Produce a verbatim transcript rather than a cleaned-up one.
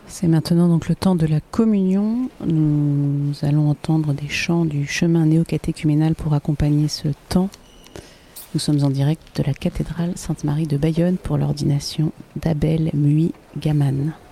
C'est maintenant donc le temps de la communion. Nous allons entendre des chants du chemin néo-catéchuménal pour accompagner ce temps. Nous sommes en direct de la cathédrale Sainte-Marie de Bayonne pour l'ordination d'Abel Muy Gaman.